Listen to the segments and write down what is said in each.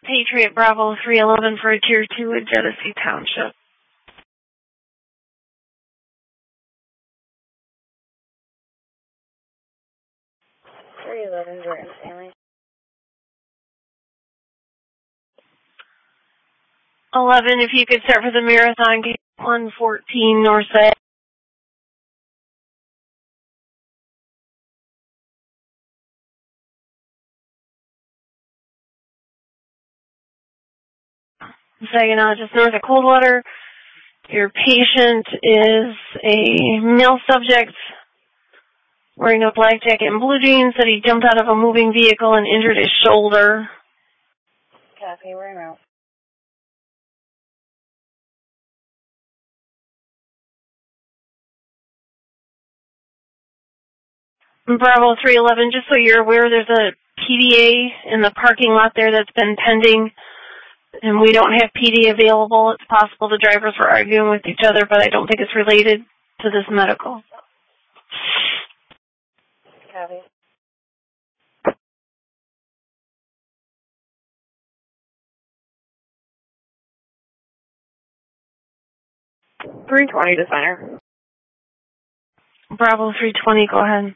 Patriot Bravo 311 for a Tier 2 at Genesee Township. Jordan Stanley. 11, if you could start for the Marathon Gate 114 Northside. Saginaw, just north of Coldwater. Your patient is a male subject wearing a black jacket and blue jeans, said he jumped out of a moving vehicle and injured his shoulder. Copy, we're en route. Bravo 311, just so you're aware, there's a PDA in the parking lot there that's been pending, and we don't have PD available. It's possible the drivers were arguing with each other, but I don't think it's related to this medical. Copy. .320 to center. Bravo 320, go ahead.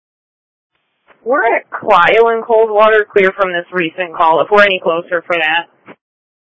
We're at Clio in Coldwater, clear from this recent call, if we're any closer for that.